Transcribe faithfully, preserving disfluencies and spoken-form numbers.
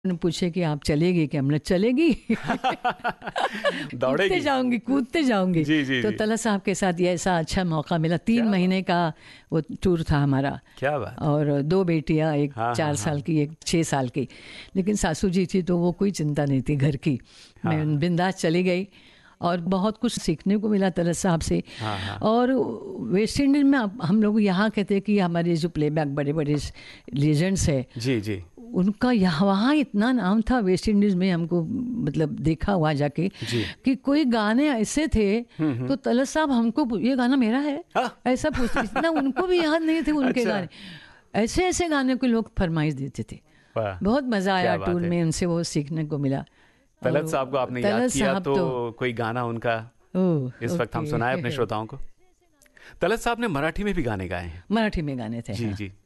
ने पूछे कि आप चलेगी कि हमने चलेगी कूदते जाऊंगी कूदते जाऊंगी जी, जी, तो जी। तलत साहब के साथ ये ऐसा अच्छा मौका मिला। तीन महीने का वो टूर था हमारा। क्या बात। और दो बेटियां, एक हाँ, चार हाँ, साल हाँ। की, एक छः साल की। लेकिन सासू जी थी तो वो कोई चिंता नहीं थी घर की। हाँ। मैं बिंदास चली गई और बहुत कुछ सीखने को मिला तलत साहब से। हाँ, हाँ। और वेस्ट इंडीज में अब हम लोग यहाँ कहते हैं कि हमारे जो प्लेबैक बड़े बड़े लेजेंड्स है, जी जी उनका यहाँ वहाँ इतना नाम था वेस्ट इंडीज़ में, हमको मतलब देखा हुआ जाके जी। कि कोई गाने ऐसे थे तो तलत साहब हमको पू- ये गाना मेरा है हाँ। ऐसा पूछते, इतना उनको भी याद नहीं थे उनके अच्छा। गाने। ऐसे ऐसे गाने को लोग फरमाइश देते थे। वाह। बहुत मज़ा आया क्या बात टूर है। में, उनसे वो सीखने को मिला। तलत और साहब को आपने याद तलत किया साहब तो कोई गाना उनका ओह, इस वक्त हम ओके। सुनाए अपने श्रोताओं को। तलत साहब ने मराठी में भी गाने गाए हैं। मराठी में गाने थे। जी हाँ। जी